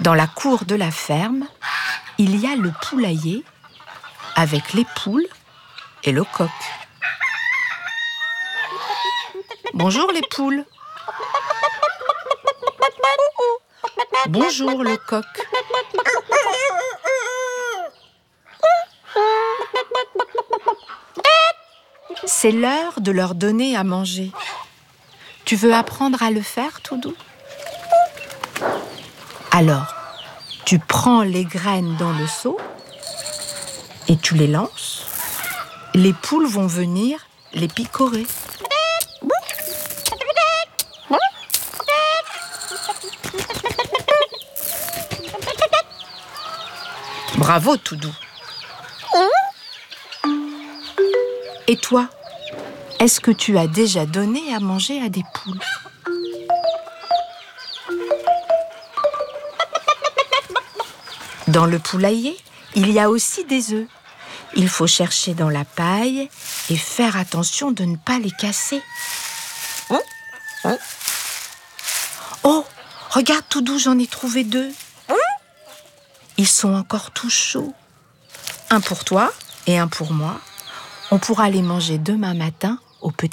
Dans la cour de la ferme, il y a le poulailler avec les poules et le coq. Bonjour les poules. Bonjour le coq. C'est l'heure de leur donner à manger. Tu veux apprendre à le faire, Toudou ? Alors, tu prends les graines dans le seau et tu les lances. Les poules vont venir les picorer. Bravo, Toudou. Et toi, est-ce que tu as déjà donné à manger à des poules ? Dans le poulailler, il y a aussi des œufs. Il faut chercher dans la paille et faire attention de ne pas les casser. Oh, regarde Toudou, j'en ai trouvé 2. Ils sont encore tout chauds. Un pour toi et un pour moi. On pourra les manger demain matin au petit